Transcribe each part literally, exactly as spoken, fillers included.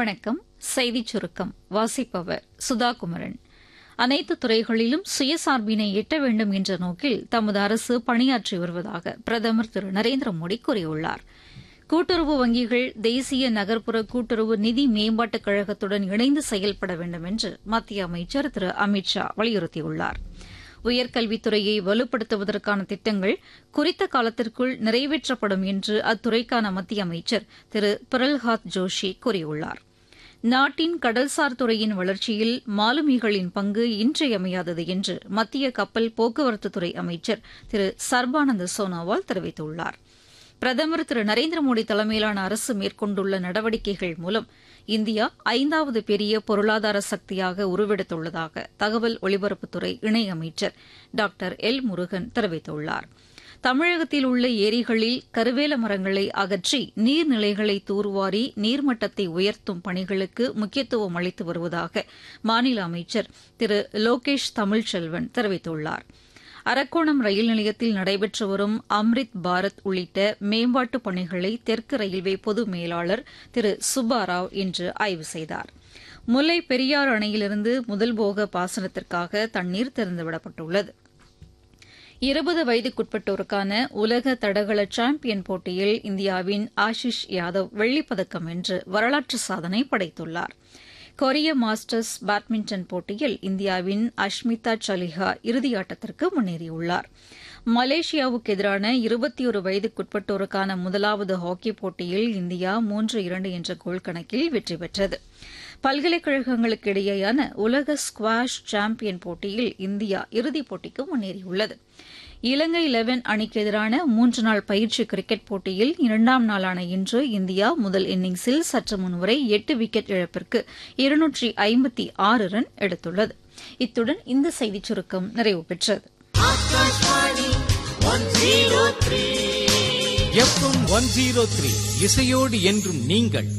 வணக்கம். செய்திச் சுருக்கம் வாசிப்பவர் சுதாகுமரன். அனைத்து துறைகளிலும் சுயசார்பினை எட்ட வேண்டும் என்ற நோக்கில் தமது அரசு பணியாற்றி வருவதாக பிரதமர் திரு நரேந்திர மோடி கூறியுள்ளார். கூட்டுறவு வங்கிகள் தேசிய நகர்ப்புற கூட்டுறவு நிதி மேம்பாட்டுக் கழகத்துடன் இணைந்து செயல்பட வேண்டும் என்று மத்திய அமைச்சர் திரு அமித் ஷா வலியுறுத்தியுள்ளார். உயர்கல்வித்துறையை வலுப்படுத்துவதற்கான திட்டங்கள் குறித்த காலத்திற்குள் நிறைவேற்றப்படும் என்று அத்துறைக்கான மத்திய அமைச்சர் திரு பிரல்ஹாத் ஜோஷி கூறியுள்ளார். நாட்டின் கடல்சார் துறையின் வளர்ச்சியில் மாலுமிகளின் பங்கு இன்றியமையாதது என்று மத்திய கப்பல் போக்குவரத்துத்துறை அமைச்சர் திரு சர்பானந்த சோனோவால் தெரிவித்துள்ளார். பிரதமர் திரு நரேந்திர மோடி தலைமையிலான அரசு மேற்கொண்டுள்ள நடவடிக்கைகள் மூலம் இந்தியா ஐந்தாவது பெரிய பொருளாதார சக்தியாக உருவெடுத்துள்ளதாக தகவல் ஒலிபரப்புத்துறை இணையமைச்சர் டாக்டர் எல் முருகன் தெரிவித்துள்ளார். தமிழகத்தில் உள்ள ஏரிகளில் கருவேல மரங்களை அகற்றி நீர்நிலைகளை தூர்வாரி நீர்மட்டத்தை உயர்த்தும் பணிகளுக்கு முக்கியத்துவம் அளித்து வருவதாக மாநில அமைச்சர் திரு லோகேஷ் தமிழ்ச்செல்வன் தெரிவித்துள்ளார். அரக்கோணம் ரயில் நிலையத்தில் நடைபெற்று வரும் அம்ரித் பாரத் உள்ளிட்ட மேம்பாட்டுப் பணிகளை தெற்கு ரயில்வே பொது மேலாளர் திரு சுப்பாராவ் இன்று ஆய்வு செய்தார். முல்லை பெரியாறு அணையிலிருந்து முதல்போக பாசனத்திற்காக தண்ணீர் திறந்துவிடப்பட்டுள்ளது. இருபது வயதுக்குட்பட்டோருக்கான உலக தடகள சாம்பியன் போட்டியில் இந்தியாவின் ஆஷிஷ் யாதவ் வெள்ளிப்பதக்கம் வென்று வரலாற்று சாதனை படைத்துள்ளார். கொரிய மாஸ்டர்ஸ் பேட்மிண்டன் போட்டியில் இந்தியாவின் அஷ்மிதா சலிஹா இறுதியாட்டத்திற்கு முன்னேறியுள்ளார். மலேசியாவுக்கு எதிரான இருபத்தி ஒரு வயதுக்குட்பட்டோருக்கான முதலாவது ஹாக்கி போட்டியில் இந்தியா மூன்று இரண்டு என்ற கோல் கணக்கில் வெற்றி பெற்றது. பல்கலைக்கழகங்களுக்கு இடையேயான உலக ஸ்குவாஷ் சாம்பியன் போட்டியில் இந்தியா இறுதிப் போட்டிக்கு முன்னேறியுள்ளது. இலங்கை லெவன் அணிக்கு எதிரான மூன்று நாள் பயிற்சி கிரிக்கெட் போட்டியில் இரண்டாம் நாளான இன்று இந்தியா முதல் இன்னிங்ஸில் சற்று முன்வரை எட்டு விக்கெட் இழப்பிற்கு இருநூற்றி ஐம்பத்தி ஆறு ரன் எடுத்துள்ளது. இத்துடன் இந்த செய்திச் சுருக்கம் நிறைவு பெற்றது. இசையோடு என்றும் நீங்கள்.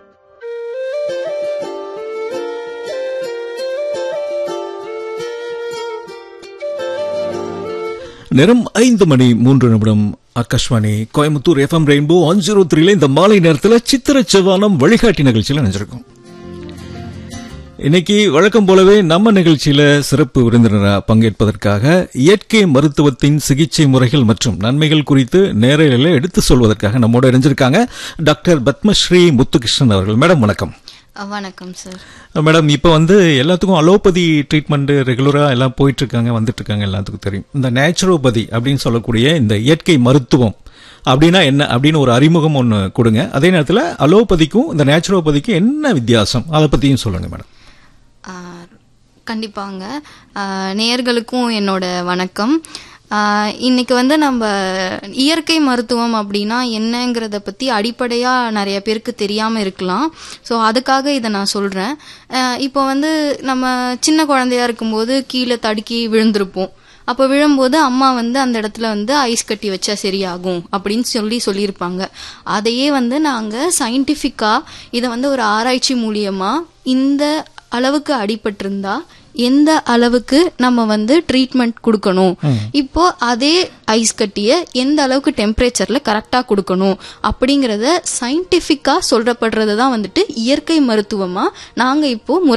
நேரம் ஐந்து மணி மூன்று நிமிடம். Akashvani Coimbatore F M rainbow one zero த்ரீல இந்த மாலை நேரத்தில் சித்திர செவ்வானம் வழிகாட்டி நிகழ்ச்சியில் நினைச்சிருக்கோம். இன்னைக்கு வழக்கம் போலவே நம்ம நிகழ்ச்சியில சிறப்பு விருந்தினராக பங்கேற்பதற்காக இயற்கை மருத்துவத்தின் சிகிச்சை முறைகள் மற்றும் நன்மைகள் குறித்து நேரலையில எடுத்து சொல்வதற்காக நம்மோட இணைஞ்சிருக்காங்க டாக்டர் பத்மஸ்ரீ முத்துகிருஷ்ணன் அவர்கள். மேடம் வணக்கம். வணக்கம் சார். மேடம், இப்போ வந்து எல்லாத்துக்கும் அலோபதி ட்ரீட்மெண்ட் ரெகுலராக எல்லாம் போயிட்டு இருக்காங்க, வந்துட்டு இருக்காங்க, எல்லாத்துக்கும் தெரியும். இந்த நேச்சுரோபதி அப்படின்னு சொல்லக்கூடிய இந்த இயற்கை மருத்துவம் அப்படின்னா என்ன அப்படின்னு ஒரு அறிமுகம் ஒன்று கொடுங்க. அதே நேரத்தில் அலோபதிக்கும் இந்த நேச்சுரோபதிக்கும் என்ன வித்தியாசம் அதை பற்றியும் சொல்லுங்க மேடம். கண்டிப்பாங்க. நேயர்களுக்கும் என்னோட வணக்கம். இன்னைக்கு வந்து நம்ம இயற்கை மருத்துவம் அப்படின்னா என்னங்கிறத பற்றி அடிப்படையாக நிறைய பேருக்கு தெரியாமல் இருக்கலாம். ஸோ அதுக்காக இதை நான் சொல்கிறேன். இப்போ வந்து நம்ம சின்ன குழந்தையா இருக்கும்போது கீழே தடுக்கி விழுந்திருப்போம். அப்போ விழும்போது அம்மா வந்து அந்த இடத்துல வந்து ஐஸ் கட்டி வச்சா சரியாகும் அப்படின்னு சொல்லி சொல்லியிருப்பாங்க. அதையே வந்து நாங்கள் சயின்டிஃபிக்காக இதை வந்து ஒரு ஆராய்ச்சி மூலியமாக இந்த அளவுக்கு அடிபட்டிருந்தா எந்த அளவுக்கு நம்ம வந்து ட்ரீட்மெண்ட் கொடுக்கணும், இப்போ அதே ஐஸ் கட்டிய எந்த அளவுக்கு டெம்பரேச்சர்ல கரெக்டா கொடுக்கணும் அப்படிங்கறத சயின்டிபிக்கா சொல்றப்படுறது தான் வந்துட்டு இயற்கை மருத்துவமா நாங்க இப்போ முறை